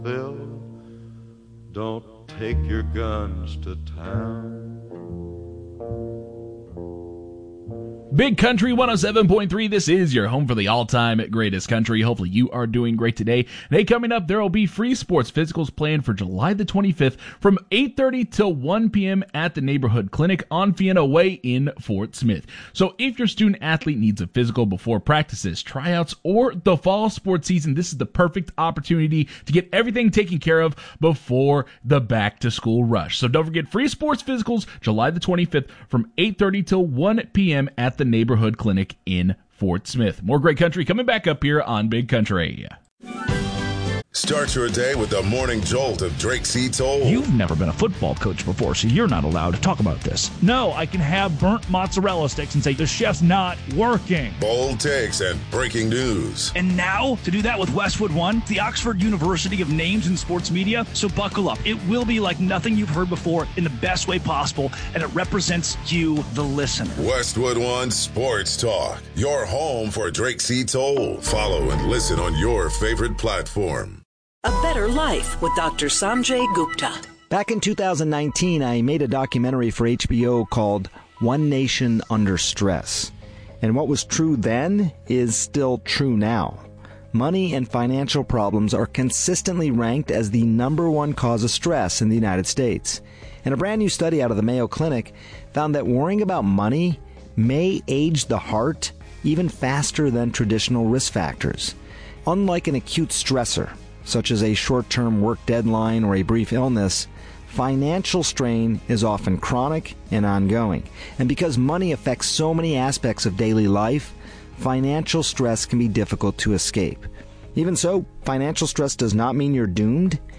Bill, don't take your guns to town. Big Country 107.3, this is your home for the all-time greatest country. Hopefully you are doing great today. And hey, coming up, there will be free sports physicals planned for July the 25th from 8:30 till 1 p.m. at the Neighborhood Clinic on Fiena Way in Fort Smith. So if your student-athlete needs a physical before practices, tryouts, or the fall sports season, this is the perfect opportunity to get everything taken care of before the back-to-school rush. So don't forget, free sports physicals July the 25th from 8:30 till 1 p.m. at the Neighborhood Clinic in Fort Smith. More great country coming back up here on Big Country. Start your day with the morning jolt of Drake C. Toll. You've never been a football coach before, so you're not allowed to talk about this. No, I can have burnt mozzarella sticks and say the chef's not working. Bold takes and breaking news. And now, to do that with Westwood One, the Oxford University of Names in Sports Media, so buckle up. It will be like nothing you've heard before in the best way possible, and it represents you, the listener. Westwood One Sports Talk, your home for Drake C. Toll. Follow and listen on your favorite platform. A Better Life with Dr. Sanjay Gupta. Back in 2019, I made a documentary for HBO called One Nation Under Stress. And what was true then is still true now. Money and financial problems are consistently ranked as the number one cause of stress in the United States. And a brand new study out of the Mayo Clinic found that worrying about money may age the heart even faster than traditional risk factors. Unlike an acute stressor, such as a short-term work deadline or a brief illness, financial strain is often chronic and ongoing. And because money affects so many aspects of daily life, financial stress can be difficult to escape. Even so, financial stress does not mean you're doomed.